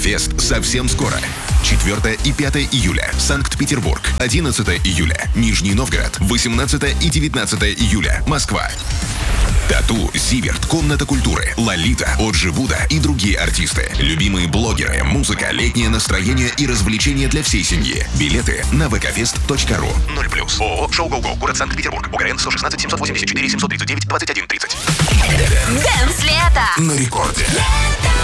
Фест совсем скоро. 4 и 5 июля. Санкт-Петербург. 11 июля. Нижний Новгород. 18 и 19 июля. Москва. Тату, Зиверт, Комната культуры, Лолита, Оджи Буда и другие артисты. Любимые блогеры, музыка, летнее настроение и развлечения для всей семьи. Билеты на vkfest.ru. 0+. ООО «Шоу Гоу-Гоу», город Санкт-Петербург. УГРН 116 784 739 2130. Дэнс лето На рекорде.